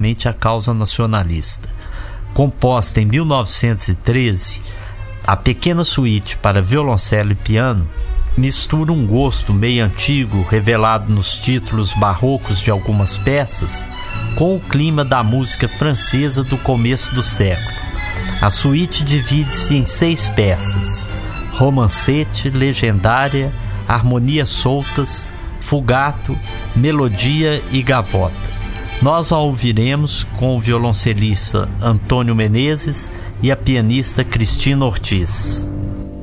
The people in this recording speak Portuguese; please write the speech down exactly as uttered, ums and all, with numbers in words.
abertamente a causa nacionalista. Composta em mil novecentos e treze, a pequena suíte para violoncelo e piano mistura um gosto meio antigo, revelado nos títulos barrocos de algumas peças, com o clima da música francesa do começo do século. A suíte divide-se em seis peças: romancete, legendária, harmonias soltas, fugato, melodia e gavota. Nós a ouviremos com o violoncelista Antônio Menezes e a pianista Cristina Ortiz.